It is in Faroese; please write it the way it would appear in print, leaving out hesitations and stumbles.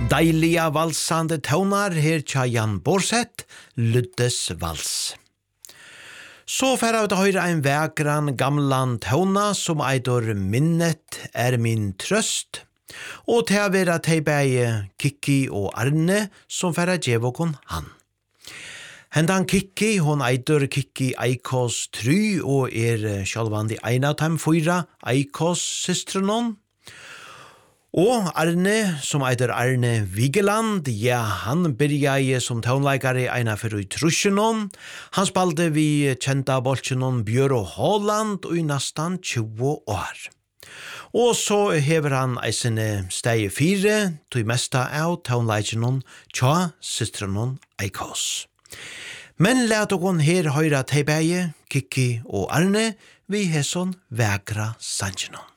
Deilige valsande tøvnar her tja Jan Borseth, Luddes vals. Så fer av det høyre en vekran gamlan tøvna som eitor minnet min trøst, og til å være teibæge Kikki og Arne som fer av djevåkon han. Hendan Kikki, hon eitor Kikki Eikås 3 og sjálvandi ein av dem 4 Eikås systrunon. Og Arne, som eitor Arne Vigeland, ja, han byrja som tøvnleikare eina fyrir i trusjonon. Han spalte vi kjenta bolsjonon Bjørn og Håland og i nastan 20 år. Og så hever han eisene steg 4, tog mesta av tøvnleikjonon tja systrunon Eikås. Men let okon her høyra teibæge, Kikki og Arne, vi hesson vekra sanjonon.